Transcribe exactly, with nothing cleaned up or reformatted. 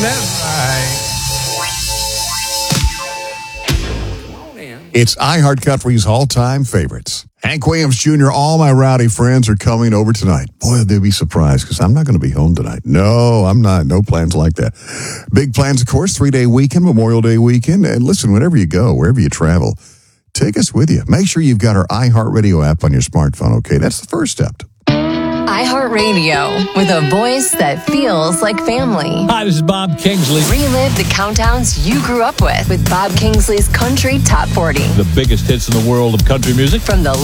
that right. It's iHeartCountry's all-time favorites. Hank Williams Junior, all my rowdy friends are coming over tonight. Boy, they'll be surprised because I'm not going to be home tonight. No, I'm not. No plans like that. Big plans, of course, three-day weekend, Memorial Day weekend. And listen, whenever you go, wherever you travel, take us with you. Make sure you've got our iHeartRadio app on your smartphone, okay? That's the first step. iHeartRadio, with a voice that feels like family. Hi, this is Bob Kingsley. Relive the countdowns you grew up with with Bob Kingsley's Country Top forty. The biggest hits in the world of country music. From the